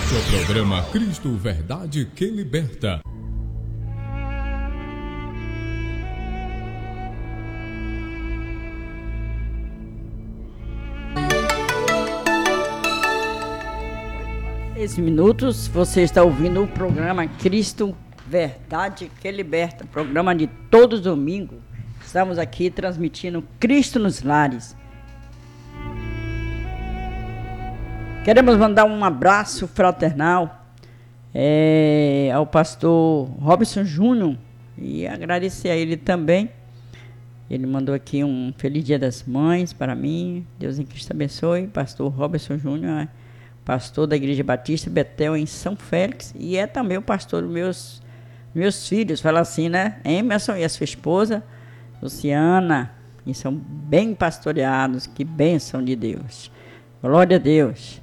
Este é o programa Cristo, Verdade que Liberta. Minutos, você está ouvindo o programa Cristo, Verdade que Liberta, programa de todos os domingos. Estamos aqui transmitindo Cristo nos Lares. Queremos mandar um abraço fraternal ao pastor Robson Júnior e agradecer a ele também. Ele mandou aqui um Feliz Dia das Mães para mim. Deus em Cristo abençoe. Pastor Robson Júnior, pastor da Igreja Batista Betel em São Félix, e é também o pastor dos meus filhos. Fala assim, né? Emerson e a sua esposa Luciana, e são bem pastoreados. Que bênção de Deus. Glória a Deus.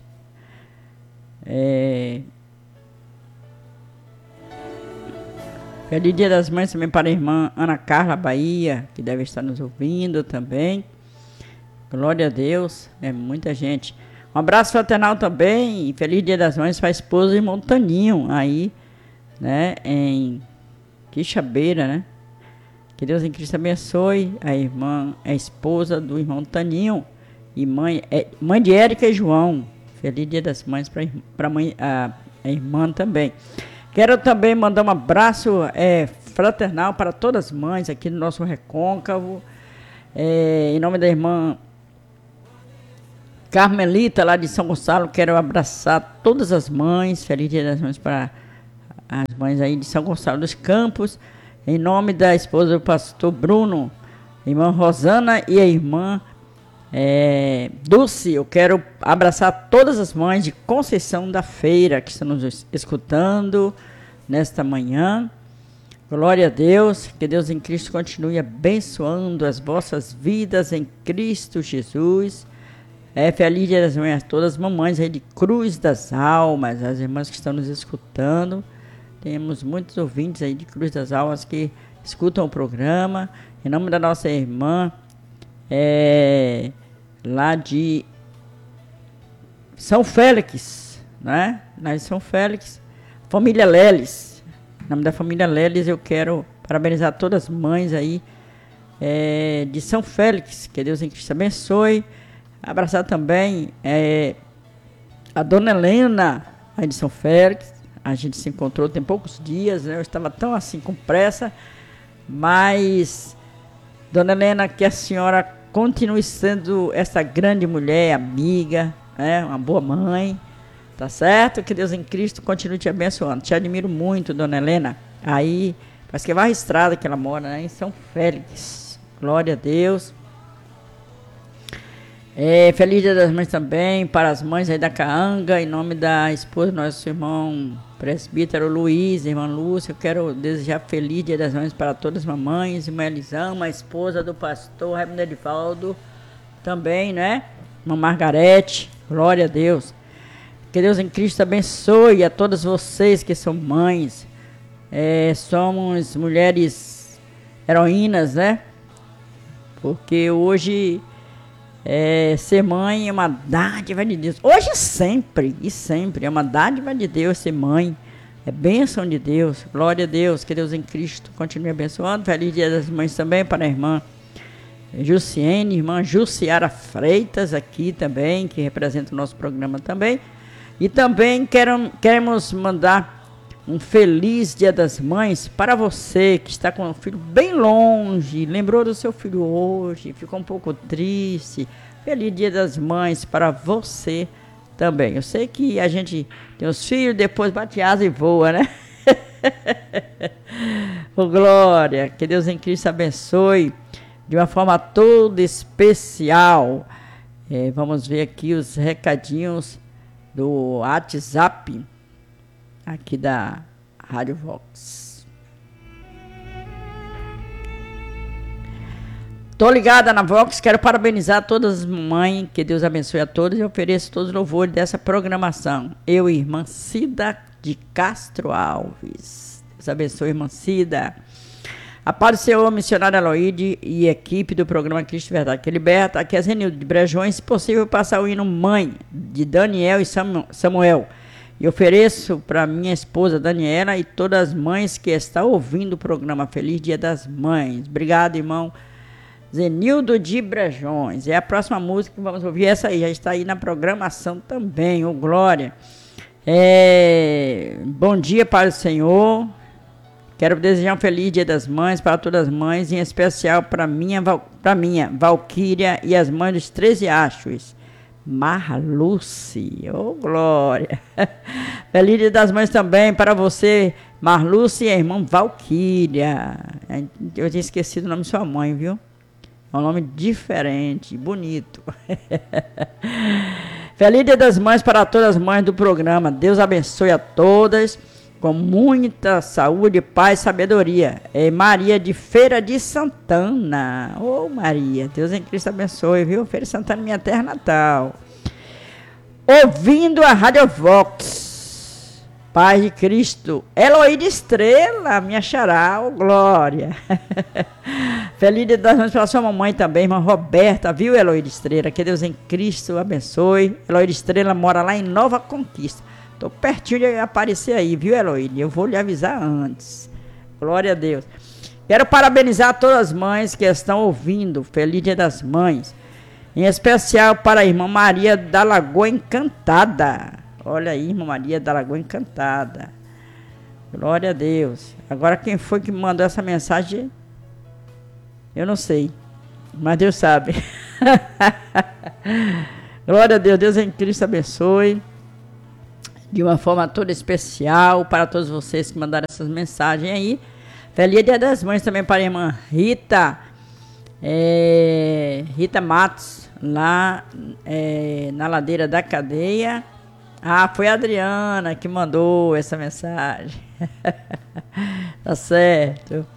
Feliz Dia das Mães também para a irmã Ana Carla Bahia, que deve estar nos ouvindo também. Glória a Deus. É muita gente. Um abraço fraternal também, e Feliz Dia das Mães para a esposa do irmão Taninho, aí, né, em Quixabeira, né? Que Deus em Cristo abençoe a irmã, a esposa do irmão Taninho, e mãe de Érica e João. Feliz Dia das Mães para a irmã também. Quero também mandar um abraço fraternal para todas as mães aqui no nosso Recôncavo, em nome da irmã Carmelita, lá de São Gonçalo. Quero abraçar todas as mães. Feliz Dia das Mães para as mães aí de São Gonçalo dos Campos. Em nome da esposa do pastor Bruno, irmã Rosana e a irmã Dulce, eu quero abraçar todas as mães de Conceição da Feira que estão nos escutando nesta manhã. Glória a Deus. Que Deus em Cristo continue abençoando as vossas vidas em Cristo Jesus. Feliz Dia das Mães a todas as mamães aí de Cruz das Almas, as irmãs que estão nos escutando. Temos muitos ouvintes aí de Cruz das Almas que escutam o programa. Em nome da nossa irmã, lá de São Félix, né? Lá de São Félix, família Leles. Em nome da família Leles, eu quero parabenizar todas as mães aí de São Félix. Que Deus em Cristo abençoe. Abraçar também a dona Helena, aí de São Félix. A gente se encontrou tem poucos dias, né? Eu estava tão assim com pressa, mas dona Helena, que a senhora continue sendo essa grande mulher, amiga, né? Uma boa mãe, tá certo? Que Deus em Cristo continue te abençoando. Te admiro muito, dona Helena. Aí, parece que é Barra Estrada que ela mora, né? Em São Félix. Glória a Deus. Feliz Dia das Mães também para as mães aí da Caanga, em nome da esposa do nosso irmão presbítero Luiz, irmã Lúcia. Eu quero desejar Feliz Dia das Mães para todas as mamães, irmã Elisama, a esposa do pastor Raimundo Edivaldo também, né? Irmã Margarete, glória a Deus. Que Deus em Cristo abençoe a todas vocês que são mães. Somos mulheres heroínas, né? Porque hoje ser mãe é uma dádiva de Deus. Hoje sempre é uma dádiva de Deus ser mãe. É bênção de Deus. Glória a Deus. Que Deus em Cristo continue abençoando. Feliz Dia das Mães também para a irmã Jussiene, irmã Jussiara Freitas aqui também, que representa o nosso programa também. E também queremos mandar um Feliz Dia das Mães para você que está com o filho bem longe, lembrou do seu filho hoje, ficou um pouco triste. Feliz Dia das Mães para você também. Eu sei que a gente tem os filhos, depois bate asa e voa, né? Oh, glória, que Deus em Cristo abençoe de uma forma toda especial. Vamos ver aqui os recadinhos do WhatsApp aqui da Rádio Vox. Tô ligada na Vox, quero parabenizar todas as mães, que Deus abençoe a todos e ofereço todos os louvores dessa programação. Eu e irmã Cida de Castro Alves. Deus abençoe, irmã Cida. A paz do Senhor, missionário Aloide e equipe do programa Cristo Verdade que Liberta. Aqui é Zenildo de Brejões. Se possível, passar o hino Mãe, de Daniel e Samuel. E ofereço para minha esposa Daniela e todas as mães que estão ouvindo o programa Feliz Dia das Mães. Obrigado, irmão Zenildo de Brejões. É a próxima música que vamos ouvir. Essa aí já está aí na programação também, ô Glória. Bom dia para o Senhor. Quero desejar um feliz Dia das Mães para todas as mães, em especial para minha Valquíria e as mães dos 13 Astros. Marluce, ô Glória. Feliz Dia das Mães também para você, Marluce e a irmã Valquíria. Eu tinha esquecido o nome de sua mãe, viu? É um nome diferente, bonito. Feliz Dia das Mães para todas as mães do programa. Deus abençoe a todas com muita saúde, paz e sabedoria. É Maria de Feira de Santana. Ô Maria, Deus em Cristo abençoe, viu? Feira de Santana, minha terra natal. Ouvindo a Rádio Vox. Paz de Cristo. Eloída Estrela, minha xará, ô Glória. Feliz Dia das Mães para sua mamãe também, irmã Roberta, viu, Eloída Estrela? Que Deus em Cristo abençoe. Eloída Estrela mora lá em Nova Conquista. Tô pertinho de aparecer aí, viu, Eloída? Eu vou lhe avisar antes. Glória a Deus. Quero parabenizar todas as mães que estão ouvindo. Feliz Dia das Mães. Em especial para a irmã Maria da Lagoa Encantada. Olha aí, irmã Maria da Lagoa Encantada. Glória a Deus. Agora, quem foi que mandou essa mensagem? Eu não sei. Mas Deus sabe. Glória a Deus. Deus em Cristo abençoe. De uma forma toda especial para todos vocês que mandaram essas mensagens aí. Feliz Dia das Mães também para a irmã Rita. Rita Matos, lá na ladeira da cadeia. Ah, foi a Adriana que mandou essa mensagem. Tá certo.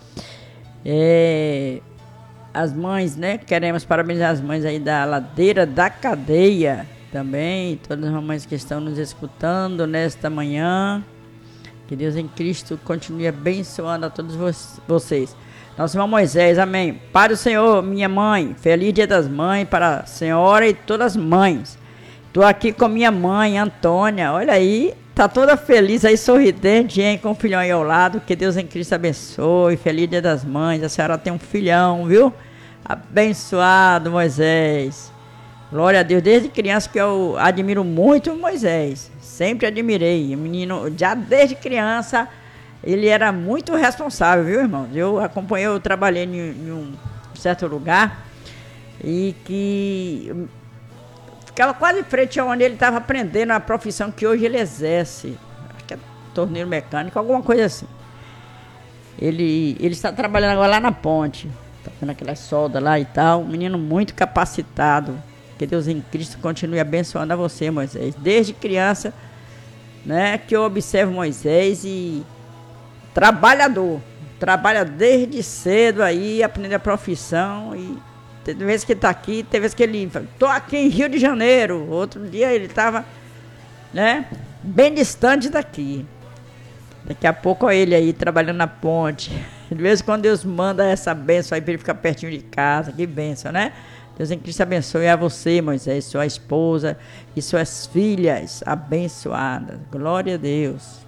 As mães, né? Queremos parabenizar as mães aí da ladeira da cadeia. Também, todas as mamães que estão nos escutando nesta manhã. Que Deus em Cristo continue abençoando a todos vocês. Nosso irmão Moisés, amém. Para o Senhor, minha mãe, feliz Dia das Mães para a senhora e todas as mães. Estou aqui com minha mãe, Antônia, olha aí, tá toda feliz aí, sorridente, hein, com o filhão aí ao lado. Que Deus em Cristo abençoe, feliz Dia das Mães. A senhora tem um filhão, viu? Abençoado, Moisés. Glória a Deus, desde criança que eu admiro muito o Moisés, sempre admirei, o menino, já desde criança, ele era muito responsável, viu, irmãos? Eu trabalhei em um certo lugar e que ficava quase em frente a onde ele estava aprendendo a profissão que hoje ele exerce, acho que é torneiro mecânico, alguma coisa assim. Ele está trabalhando agora lá na ponte, está fazendo aquelas soldas lá e tal, um menino muito capacitado. Que Deus em Cristo continue abençoando a você, Moisés. Desde criança, né, que eu observo Moisés e trabalhador. Trabalha desde cedo aí, aprende a profissão. E tem vezes que ele está aqui, tem vezes que ele... Estou aqui em Rio de Janeiro. Outro dia ele estava, né, bem distante daqui. Daqui a pouco ó, ele aí trabalhando na ponte. De vez em quando Deus manda essa bênção aí para ele ficar pertinho de casa. Que bênção, né? Deus em Cristo abençoe a você, Moisés, sua esposa e suas filhas abençoadas. Glória a Deus.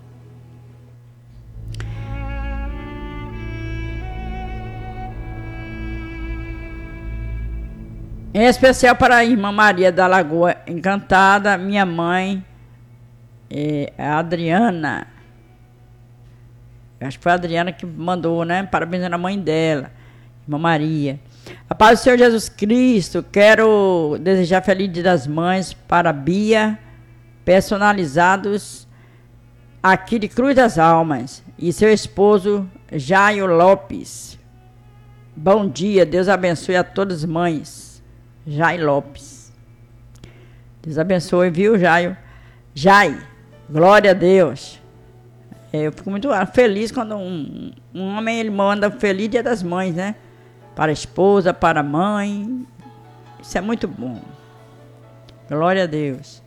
Em especial para a irmã Maria da Lagoa Encantada, minha mãe, a Adriana. Acho que foi a Adriana que mandou, né? Parabéns à mãe dela, irmã Maria. A paz do Senhor Jesus Cristo, quero desejar feliz Dia das Mães para Bia, personalizados aqui de Cruz das Almas, e seu esposo Jairo Lopes. Bom dia, Deus abençoe a todas as mães. Jairo Lopes. Deus abençoe, viu, Jairo? Jai, glória a Deus. Eu fico muito feliz quando um homem ele manda feliz Dia das Mães, né? Para a esposa, para a mãe. Isso é muito bom. Glória a Deus.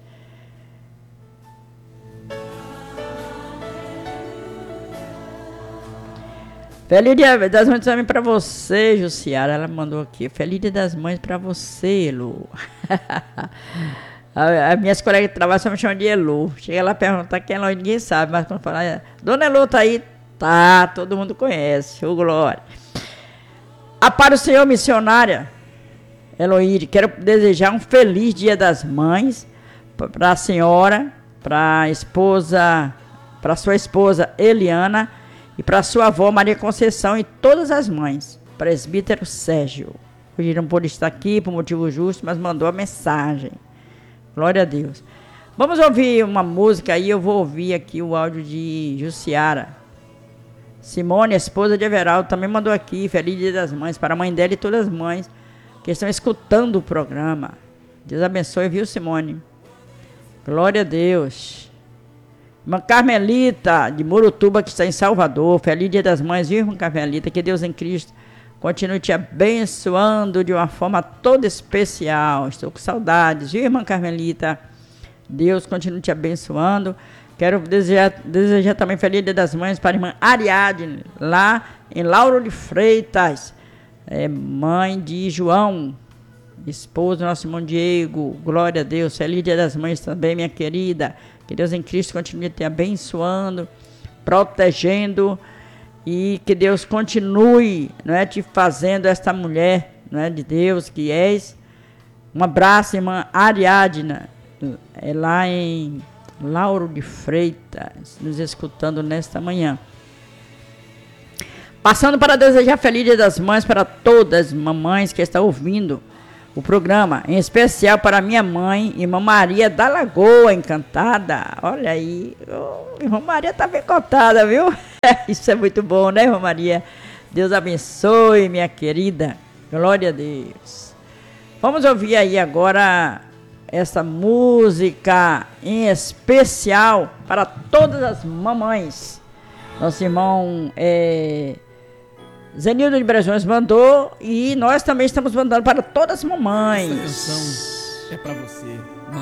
Feliz Dia das Mães também para você, Jussiara. Ela mandou aqui. Feliz Dia das Mães para você, Lu. As minhas colegas de trabalho só me chamam de Elu. Chega lá e pergunta quem é Elu, ninguém sabe, mas quando fala, Dona Elu tá aí? Tá, todo mundo conhece, ô glória. A para o Senhor missionária Eloíde, quero desejar um feliz Dia das Mães para a senhora, para a esposa, para sua esposa Eliana e para sua avó Maria Conceição e todas as mães. Presbítero Sérgio. Hoje não pôde estar aqui por motivo justo, mas mandou a mensagem. Glória a Deus. Vamos ouvir uma música aí, eu vou ouvir aqui o áudio de Jussiara. Simone, esposa de Everaldo, também mandou aqui, feliz Dia das Mães, para a mãe dela e todas as mães que estão escutando o programa. Deus abençoe, viu, Simone? Glória a Deus. Irmã Carmelita, de Murutuba, que está em Salvador, feliz Dia das Mães, viu, irmã Carmelita? Que Deus em Cristo continue te abençoando de uma forma toda especial. Estou com saudades, viu, irmã Carmelita? Deus continue te abençoando. Quero desejar também feliz Dia das Mães para a irmã Ariadne, lá em Lauro de Freitas, mãe de João, esposa do nosso irmão Diego. Glória a Deus. Feliz Dia das Mães também, minha querida. Que Deus em Cristo continue te abençoando, protegendo, e que Deus continue, não é, te fazendo esta mulher, não é, de Deus que és. Um abraço, irmã Ariadne, lá em Lauro de Freitas, nos escutando nesta manhã. Passando para desejar feliz Dia das Mães para todas as mamães que estão ouvindo o programa, em especial para minha mãe, irmã Maria da Lagoa, encantada. Olha aí, irmã Maria tá bem contada, viu? Isso é muito bom, né, irmã Maria? Deus abençoe, minha querida. Glória a Deus. Vamos ouvir aí agora essa música em especial para todas as mamães. Nosso irmão Zenildo de Brejões mandou, e nós também estamos mandando para todas as mamães. Essa canção é para você.